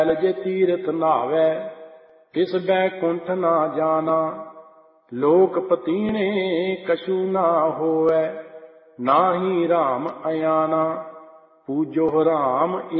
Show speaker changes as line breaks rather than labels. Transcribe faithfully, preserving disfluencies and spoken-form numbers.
ਜੇ ਤੀਰਥ ਨਾਵੈ ਤਿਸ ਬੈਕੁੰਠ ਨਾ ਜਾਣਾ। ਲੋਕ ਪਤੀਣੇ ਕਛੂ ਨਾ ਹੋਵੈ ਨਾਹੀ ਰਾਮ ਅਯਾਨਾ। ਪੂਜੋ ਰਾਮ